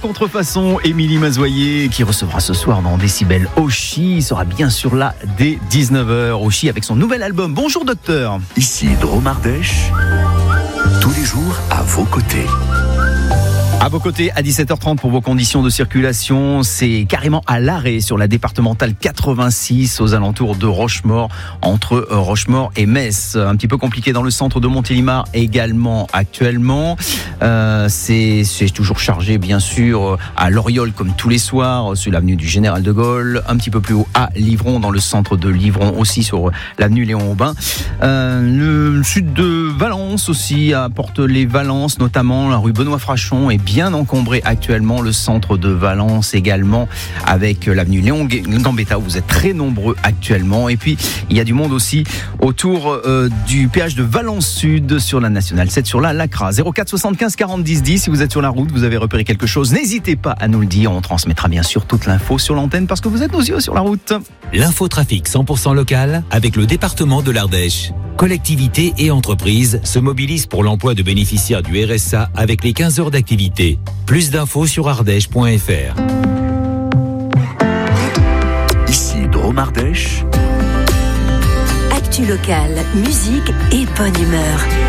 contrefaçon, Émilie Mazoyer, qui recevra ce soir dans Décibel Oshi, sera bien sûr là dès 19h. Oshi avec son nouvel album. Bonjour docteur. Ici Drôme Ardèche, tous les jours à vos côtés. À vos côtés, à 17h30 pour vos conditions de circulation, c'est carrément à l'arrêt sur la départementale 86 aux alentours de Rochemaure, entre Rochemaure et Metz. Un petit peu compliqué dans le centre de Montélimar également actuellement. C'est toujours chargé bien sûr à Loriol comme tous les soirs sur l'avenue du Général de Gaulle, un petit peu plus haut à Livron, dans le centre de Livron aussi sur l'avenue Léon Aubin. Le sud de Valence aussi, à Porte-les-Valences notamment, la rue Benoît-Frachon est bien encombré actuellement, le centre de Valence également avec l'avenue Léon Gambetta où vous êtes très nombreux actuellement, et puis il y a du monde aussi autour du péage de Valence Sud sur la nationale 7 sur la Lacra. 04 75 40 10 10, si vous êtes sur la route, vous avez repéré quelque chose, n'hésitez pas à nous le dire, on transmettra bien sûr toute l'info sur l'antenne parce que vous êtes nos yeux sur la route. L'infotrafic 100% local avec le département de l'Ardèche. Collectivités et entreprises se mobilisent pour l'emploi de bénéficiaires du RSA avec les 15 heures d'activité. Plus d'infos sur ardèche.fr. Ici Drôme Ardèche. Actu locale, musique et bonne humeur.